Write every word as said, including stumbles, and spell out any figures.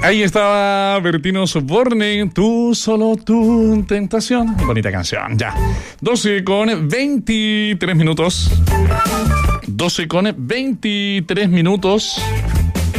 Ahí estaba Bertino Osborne, Tú, solo tu tentación. Bonita canción, ya. doce con veintitrés minutos. doce con veintitrés minutos.